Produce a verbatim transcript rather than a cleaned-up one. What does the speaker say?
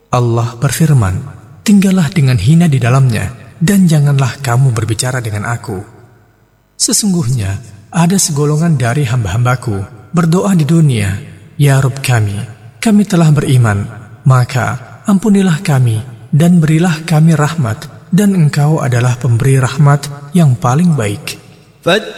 Allah berfirman, tinggallah dengan hina di dalamnya, dan janganlah kamu berbicara dengan aku. Sesungguhnya ada segolongan dari hamba-hambaku berdoa di dunia, ya Rabb kami, kami telah beriman, maka ampunilah kami dan berilah kami rahmat, dan Engkau adalah pemberi rahmat yang paling baik.